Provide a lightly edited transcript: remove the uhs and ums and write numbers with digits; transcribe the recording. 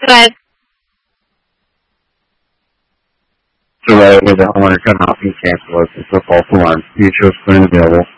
Right. So right away, the homeowner cut off and cancel it. It's a false alarm. Mutual is unavailable.